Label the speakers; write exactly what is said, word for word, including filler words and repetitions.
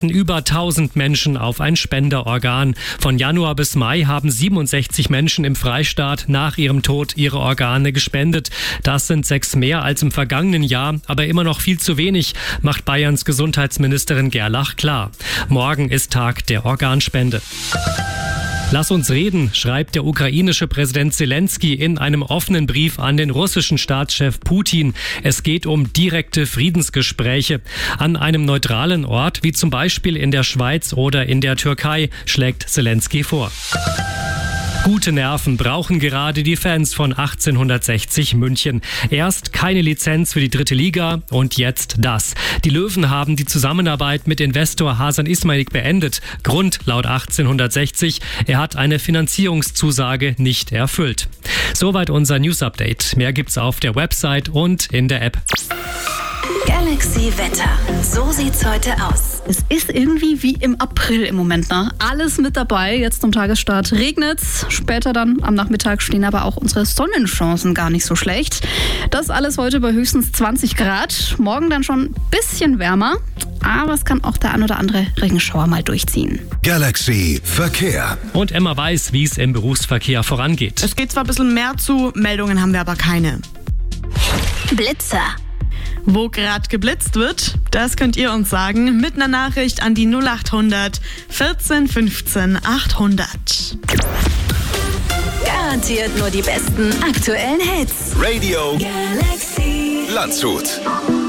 Speaker 1: Über tausend Menschen auf ein Spenderorgan. Von Januar bis Mai haben siebenundsechzig Menschen im Freistaat nach ihrem Tod ihre Organe gespendet. Das sind sechs mehr als im vergangenen Jahr, aber immer noch viel zu wenig, macht Bayerns Gesundheitsministerin Gerlach klar. Morgen ist Tag der Organspende. Lass uns reden, schreibt der ukrainische Präsident Zelensky in einem offenen Brief an den russischen Staatschef Putin. Es geht um direkte Friedensgespräche. An einem neutralen Ort, wie zum Beispiel in der Schweiz oder in der Türkei, schlägt Zelensky vor. Gute Nerven brauchen gerade die Fans von achtzehnhundertsechzig München. Erst keine Lizenz für die dritte Liga und jetzt das. Die Löwen haben die Zusammenarbeit mit Investor Hasan Ismail beendet. Grund laut achtzehnhundertsechzig, er hat eine Finanzierungszusage nicht erfüllt. Soweit unser News-Update. Mehr gibt's auf der Website und in der App.
Speaker 2: Galaxy Wetter. So sieht's heute aus.
Speaker 3: Es ist irgendwie wie im April im Moment, ne? Alles mit dabei. Jetzt zum Tagesstart regnet's. Später dann am Nachmittag stehen aber auch unsere Sonnenchancen gar nicht so schlecht. Das alles heute bei höchstens zwanzig Grad. Morgen dann schon ein bisschen wärmer. Aber es kann auch der ein oder andere Regenschauer mal durchziehen.
Speaker 4: Galaxy Verkehr.
Speaker 1: Und Emma weiß, wie es im Berufsverkehr vorangeht.
Speaker 5: Es geht zwar ein bisschen mehr zu, Meldungen haben wir aber keine.
Speaker 2: Blitzer.
Speaker 5: Wo gerade geblitzt wird, das könnt ihr uns sagen mit einer Nachricht an die null achthundert vierzehn fünfzehn achthundert.
Speaker 2: Garantiert nur die besten aktuellen Hits.
Speaker 4: Radio
Speaker 2: Galaxy
Speaker 4: Landshut.